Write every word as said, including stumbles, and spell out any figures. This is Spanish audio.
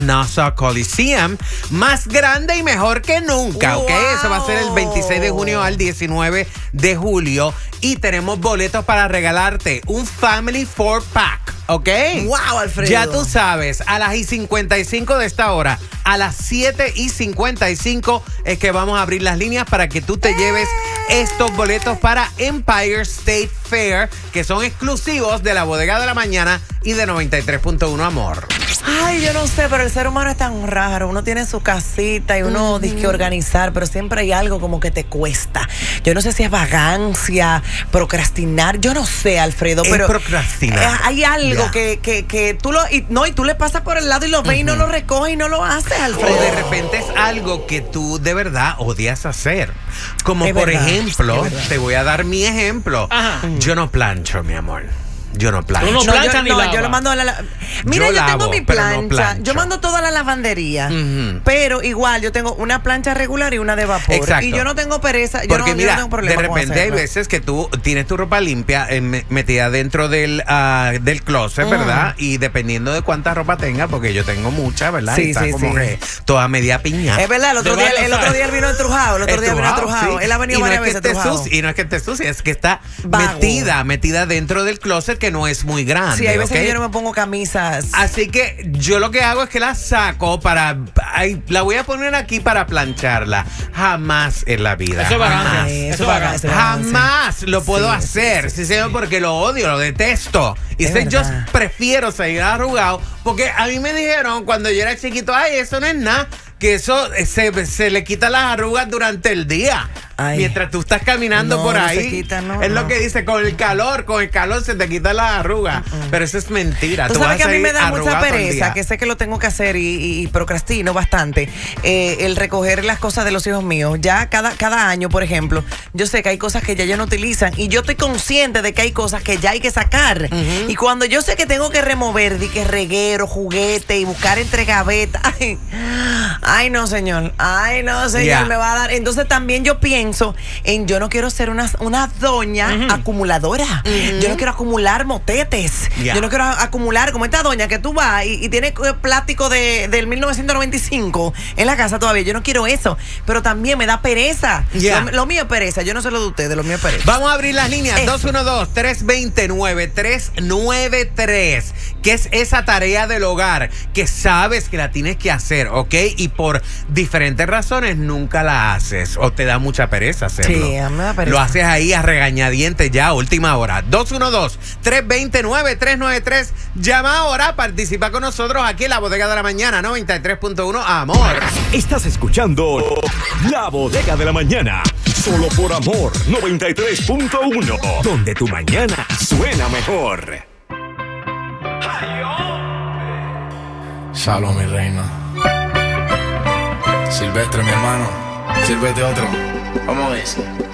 Nassau Coliseum, más grande y mejor que nunca, ¿ok? Wow. Eso va a ser el veintiséis de junio al diecinueve de julio y tenemos boletos para regalarte un Family four pack, ¿ok? Wow, Alfredo. Ya tú sabes, a las y cincuenta y cinco de esta hora, a las siete y cincuenta y cinco es que vamos a abrir las líneas para que tú te lleves estos boletos para Empire State Fair, que son exclusivos de la Bodega de la Mañana y de noventa y tres punto uno Amor. Ay, yo no sé, pero el ser humano es tan raro. Uno tiene su casita y uno dice que organizar, pero siempre hay algo como que te cuesta. Yo no sé si es vagancia, procrastinar. Yo no sé, Alfredo, Es pero procrastinar. eh, hay algo Ya. que, que, que tú lo y, no y tú le pasas por el lado y lo ves y no lo recoges y no lo haces, Alfredo. O de repente es algo que tú de verdad odias hacer. Como Es por verdad, ejemplo, es verdad. te voy a dar mi ejemplo. Ajá. Yo no plancho, mi amor. Yo no plancho. Tú no No, plancha yo, ni no, lava. yo lo mando a la, la- Mira, Yo yo, tengo lavo, mi pero no plancha. plancho. Yo mando toda la lavandería. Ujú. Pero igual, yo tengo una plancha regular y una de vapor. Exacto. Y yo no tengo pereza. Yo Porque no, yo mira, no tengo problema de con repente hay hacerlo. veces que tú tienes tu ropa limpia eh, me- metida dentro del, ah, del closet, ¿verdad? Y dependiendo de cuánta ropa tenga, porque yo tengo mucha, ¿verdad? Sí, y está sí, como sí. que toda media piña. Es verdad, el otro, De día, varios el otro años. día él vino entrujado. El otro día vino entrujado. sí. Él ha venido Y no varias es que veces esté entrujado. sucia, y no es que esté sucia, es que está Vago. metida, metida dentro del closet que no es muy grande. Sí, hay veces ¿ok? que yo no me pongo camisas. Así que yo lo que hago es que la saco para... ay, la voy a poner aquí para plancharla. Jamás en la vida. Eso es vagancia. Ay, Eso eso es va- vagancia. eso va- Jamás lo puedo Sí, hacer, sí, señor, porque lo odio, lo detesto. Y Es sé, yo verdad. prefiero seguir arrugado, porque a mí me dijeron cuando yo era chiquito, ay, eso no es nada, que eso eh, se, se le quita las arrugas durante el día. Ay. Mientras tú estás caminando No, por no ahí. se quita, no, es lo no. que dice, con el calor, con el calor se te quitan las arrugas. Pero eso es mentira. Tú Tú sabes vas que a mí seguir me da mucha arrugado todo el pereza, día. que sé que lo tengo que hacer y, y- y procrastino bastante. Eh, el recoger las cosas de los hijos míos. Ya cada, cada año, por ejemplo, yo sé que hay cosas que ya ellos no utilizan y yo estoy consciente de que hay cosas que ya hay que sacar. Y cuando yo sé que tengo que remover, di que reguero, juguete y buscar entre gavetas. Ay, ay, no, señor. Ay, no, señor, Ya. me va a dar. Entonces también yo pienso en yo no quiero ser una, una doña acumuladora. Yo no quiero acumular motetes. Ya. Yo no quiero a- acumular como esta doña que tú vas y, y tiene eh, plástico de, del mil novecientos noventa y cinco en la casa todavía. Yo no quiero eso. Pero también me da pereza. Ya. Lo, lo mío es pereza. Yo no sé lo de ustedes, lo mío es pereza. Vamos a abrir las líneas Eso. dos uno dos, tres dos nueve, tres nueve tres, que es esa tarea del hogar que sabes que la tienes que hacer, ¿ok? Y por diferentes razones nunca la haces o te da mucha pereza hacerlo. Sí, a mí me da pereza. Lo haces ahí a regañadientes ya a última hora. dos uno dos, tres dos nueve, tres nueve tres. Llama ahora, participa con nosotros aquí en la Bodega de la Mañana, noventa y tres punto uno Amor. Estás escuchando La Bodega de la Mañana, solo por Amor noventa y tres punto uno, donde tu mañana suena mejor. Shalom, mi reina. Silvestre, mi hermano. Sírvete otro. Vamos a ver.